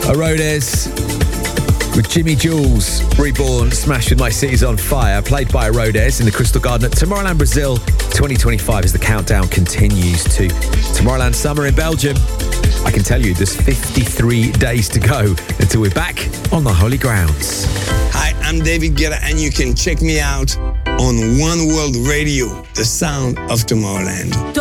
Arodes with Jimmy Jules, Reborn, Smash With My City's on Fire, played by Arodes in the Crystal Garden at Tomorrowland Brazil 2025 as the countdown continues to Tomorrowland Summer in Belgium. I can tell you there's 53 days to go until we're back on the holy grounds. Hi, I'm David Guetta, and you can check me out on One World Radio, the sound of Tomorrowland.